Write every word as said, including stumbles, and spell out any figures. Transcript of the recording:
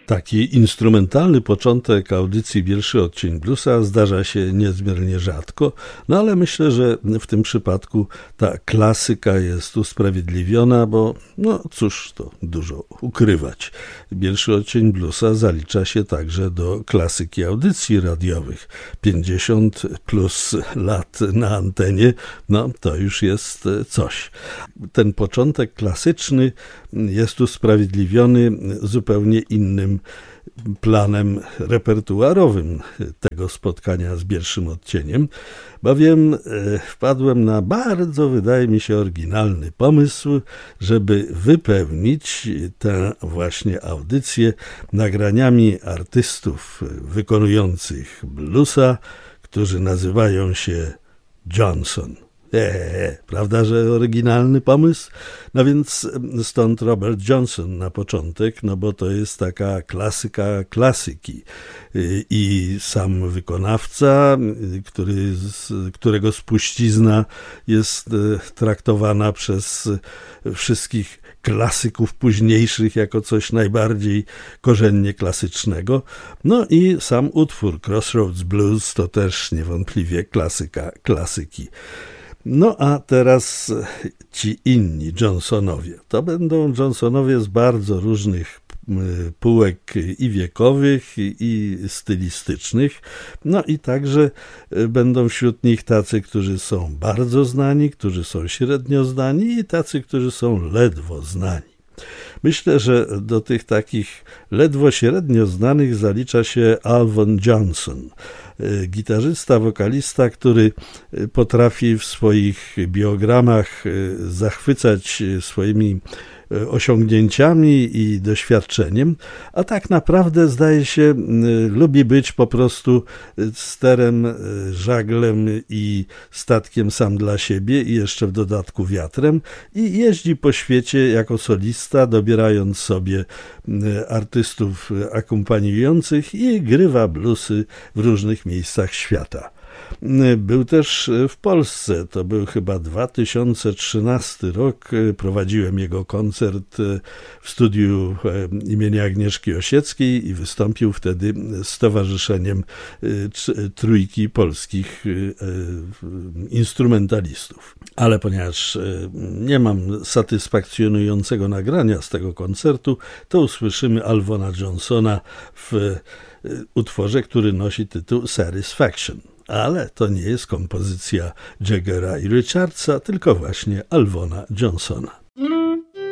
Taki instrumentalny początek audycji Pierwszy odcień bluesa zdarza się niezmiernie rzadko, no ale myślę, że w tym przypadku ta klasyka jest usprawiedliwiona, bo no cóż to dużo ukrywać. Pierwszy odcień bluesa zalicza się także do klasyki audycji radiowych. pięćdziesiąt plus lat na antenie, no to już jest coś. Ten początek klasyczny jest usprawiedliwiony zupełnie innym planem repertuarowym tego spotkania z pierwszym odcieniem, bowiem wpadłem na bardzo, wydaje mi się, oryginalny pomysł, żeby wypełnić tę właśnie audycję nagraniami artystów wykonujących bluesa, którzy nazywają się Johnson. Eee, prawda, że oryginalny pomysł? No więc stąd Robert Johnson na początek, no bo to jest taka klasyka klasyki. I sam wykonawca, który, którego spuścizna jest traktowana przez wszystkich klasyków późniejszych jako coś najbardziej korzennie klasycznego. No i sam utwór Crossroads Blues to też niewątpliwie klasyka klasyki. No a teraz ci inni Johnsonowie. To będą Johnsonowie z bardzo różnych półek i wiekowych, i stylistycznych. No i także będą wśród nich tacy, którzy są bardzo znani, którzy są średnio znani i tacy, którzy są ledwo znani. Myślę, że do tych takich ledwo średnio znanych zalicza się Alvin Johnson, gitarzysta, wokalista, który potrafi w swoich biogramach zachwycać swoimi osiągnięciami i doświadczeniem, a tak naprawdę zdaje się lubi być po prostu sterem, żaglem i statkiem sam dla siebie i jeszcze w dodatku wiatrem i jeździ po świecie jako solista, dobierając sobie artystów akompaniujących i grywa bluesy w różnych miejscach świata. Był też w Polsce, to był chyba dwa tysiące trzynasty rok, prowadziłem jego koncert w studiu imienia Agnieszki Osieckiej i wystąpił wtedy z Towarzyszeniem Trójki Polskich Instrumentalistów. Ale ponieważ nie mam satysfakcjonującego nagrania z tego koncertu, to usłyszymy Alvona Johnsona w utworze, który nosi tytuł Satisfaction. Ale to nie jest kompozycja Jaggera i Richardsa, tylko właśnie Alvona Johnsona.